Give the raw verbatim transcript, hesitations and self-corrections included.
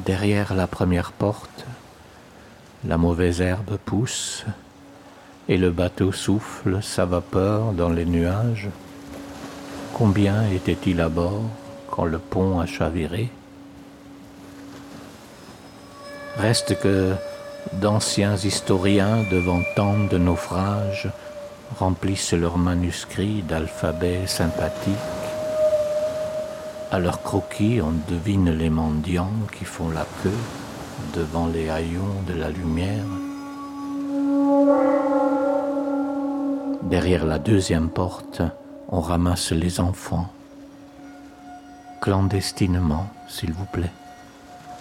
Derrière la première porte, la mauvaise herbe pousse et le bateau souffle sa vapeur dans les nuages. Combien était-il à bord quand le pont a chaviré? Reste que d'anciens historiens devant tant de naufrages remplissent leurs manuscrits d'alphabets sympathiques. À leurs croquis, on devine les mendiants qui font la queue devant les haillons de la lumière. Derrière la deuxième porte, on ramasse les enfants. Clandestinement, s'il vous plaît.